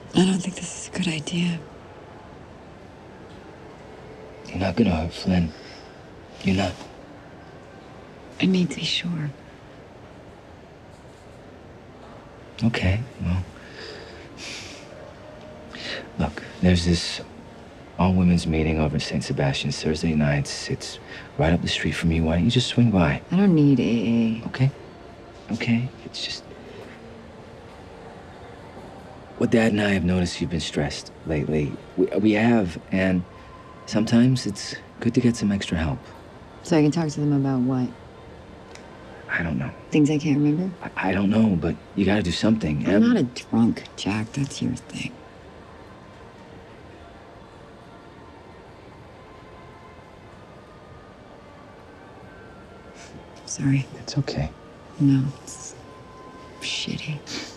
I don't think this is a good idea. You're not gonna hurt Flynn. You're not. I need to be sure. Okay, well. Look, there's this all-women's meeting over at St. Sebastian's Thursday nights. It's right up the street from you. Why don't you just swing by? I don't need AA. Okay. Okay. It's just... Well, Dad and I have noticed you've been stressed lately. We have, and sometimes it's good to get some extra help. So I can talk to them about what? I don't know. Things I can't remember? I don't know, but you gotta do something. I'm not a drunk, Jack. That's your thing. Sorry. It's okay. No, it's shitty.